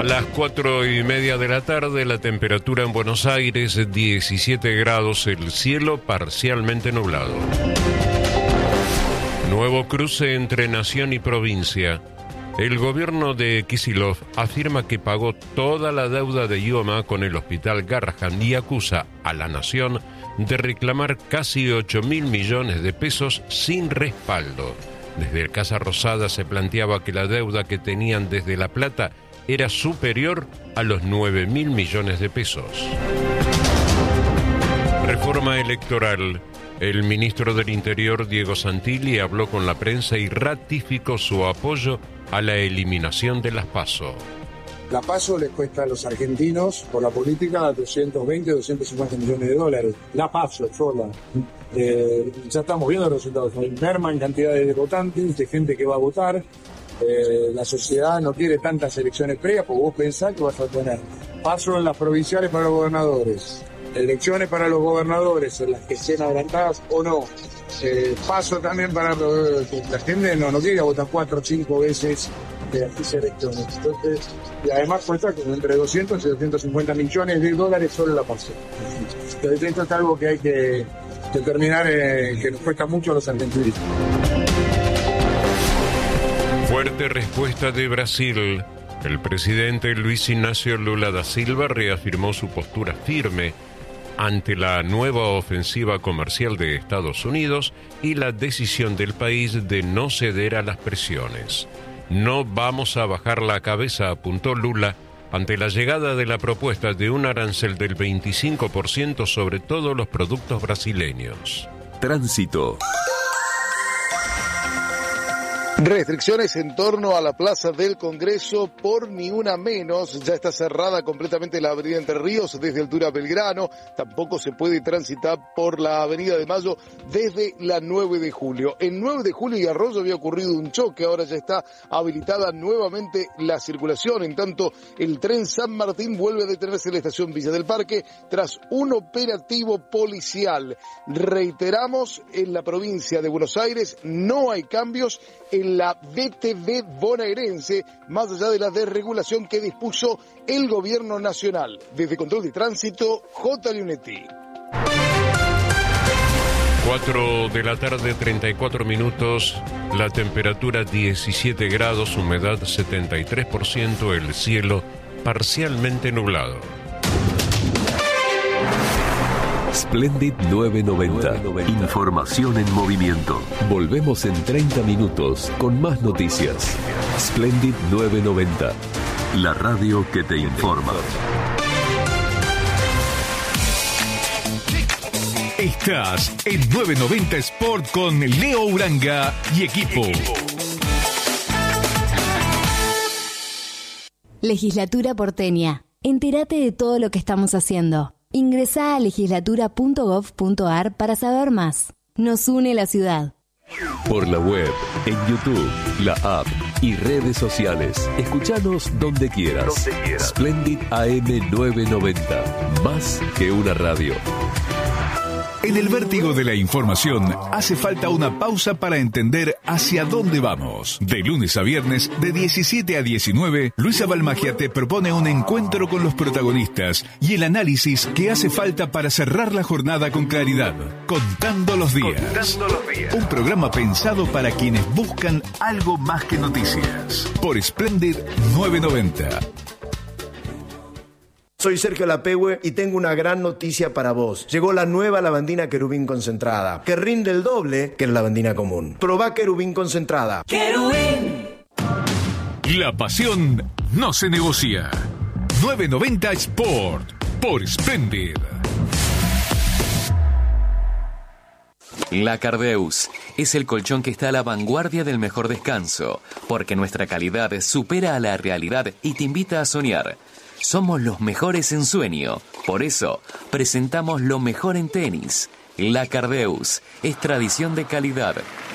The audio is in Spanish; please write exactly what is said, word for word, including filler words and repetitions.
las cuatro y media de la tarde, la temperatura en Buenos Aires, diecisiete grados, el cielo parcialmente nublado. Nuevo cruce entre nación y provincia. El gobierno de Kicillof afirma que pagó toda la deuda de I O M A con el hospital Garrahan y acusa a la nación de reclamar casi ocho mil millones de pesos sin respaldo. Desde Casa Rosada se planteaba que la deuda que tenían desde La Plata era superior a los nueve mil millones de pesos. Reforma electoral. El ministro del Interior, Diego Santilli, habló con la prensa y ratificó su apoyo a la eliminación de las PASO. La PASO les cuesta a los argentinos, por la política, doscientos veinte, doscientos cincuenta millones de dólares. La PASO sola. Eh, ya estamos viendo los resultados. Hay merma en cantidades de votantes, de gente que va a votar. Eh, la sociedad no quiere tantas elecciones previas porque vos pensás que vas a tener PASO en las provinciales para los gobernadores, elecciones para los gobernadores, en las que sean adelantadas o no. Eh, paso también para la gente no, no quiere votar cuatro o cinco veces de las elecciones. Entonces, y además cuesta como entre doscientos y doscientos cincuenta millones de dólares solo la paso. Entonces esto es algo que hay que determinar, eh, que nos cuesta mucho a los argentinos. Fuerte respuesta de Brasil. El presidente Luis Ignacio Lula da Silva reafirmó su postura firme ante la nueva ofensiva comercial de Estados Unidos y la decisión del país de no ceder a las presiones. No vamos a bajar la cabeza, apuntó Lula, ante la llegada de la propuesta de un arancel del veinticinco por ciento sobre todos los productos brasileños. Tránsito. Restricciones en torno a la Plaza del Congreso por ni una menos. Ya está cerrada completamente la avenida Entre Ríos desde Altura Belgrano. Tampoco se puede transitar por la avenida de Mayo desde la nueve de julio. En nueve de julio y Arroyo había ocurrido un choque. Ahora ya está habilitada nuevamente la circulación. En tanto, el tren San Martín vuelve a detenerse en la estación Villa del Parque tras un operativo policial. Reiteramos, en la provincia de Buenos Aires no hay cambios en la B T V bonaerense, más allá de la desregulación que dispuso el gobierno nacional. Desde Control de Tránsito, J. Leonetti. cuatro de la tarde, treinta y cuatro minutos, la temperatura diecisiete grados, humedad setenta y tres por ciento, el cielo parcialmente nublado. Splendid nueve noventa. Información en movimiento. Volvemos en treinta minutos con más noticias. Splendid nueve noventa. La radio que te informa. Estás en nueve noventa Sport con Leo Uranga y equipo. Legislatura porteña. Entérate de todo lo que estamos haciendo. Ingresá a legislatura punto gov punto ar para saber más. Nos une la ciudad. Por la web, en YouTube, la app y redes sociales. Escuchanos donde quieras. Donde quieras. Splendid A M nueve noventa. Más que una radio. En el vértigo de la información hace falta una pausa para entender hacia dónde vamos. De lunes a viernes, de diecisiete a diecinueve, Luisa Balmagia te propone un encuentro con los protagonistas y el análisis que hace falta para cerrar la jornada con claridad. Contando los días. Contando los días. Un programa pensado para quienes buscan algo más que noticias. Por Splendid nueve noventa. Soy Sergio Lapehue y tengo una gran noticia para vos. Llegó la nueva lavandina Querubín concentrada, que rinde el doble que la lavandina común. Probá Querubín concentrada. ¡Querubín! La pasión no se negocia. nueve noventa Sport por Splendid. La Cardeus es el colchón que está a la vanguardia del mejor descanso, porque nuestra calidad supera a la realidad y te invita a soñar. Somos los mejores en sueño, por eso presentamos lo mejor en tenis. La Cardeus es tradición de calidad,